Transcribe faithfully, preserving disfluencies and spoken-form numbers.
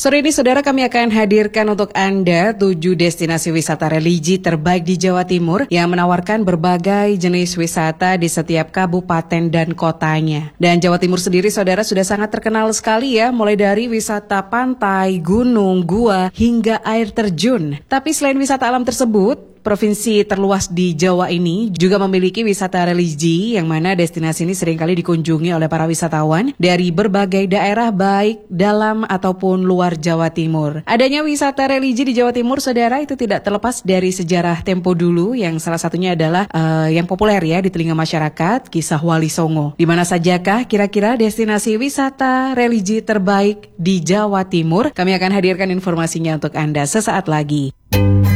Sore ini saudara kami akan hadirkan untuk Anda tujuh destinasi wisata religi terbaik di Jawa Timur yang menawarkan berbagai jenis wisata di setiap kabupaten dan kotanya. Dan Jawa Timur sendiri saudara sudah sangat terkenal sekali ya, mulai dari wisata pantai, gunung, gua, hingga air terjun. Tapi selain wisata alam tersebut, provinsi terluas di Jawa ini juga memiliki wisata religi yang mana destinasi ini seringkali dikunjungi oleh para wisatawan dari berbagai daerah baik dalam ataupun luar Jawa Timur. Adanya wisata religi di Jawa Timur, saudara, itu tidak terlepas dari sejarah tempo dulu yang salah satunya adalah uh, yang populer ya di telinga masyarakat, kisah Wali Songo. Di mana sajakah kira-kira destinasi wisata religi terbaik di Jawa Timur? Kami akan hadirkan informasinya untuk Anda sesaat lagi.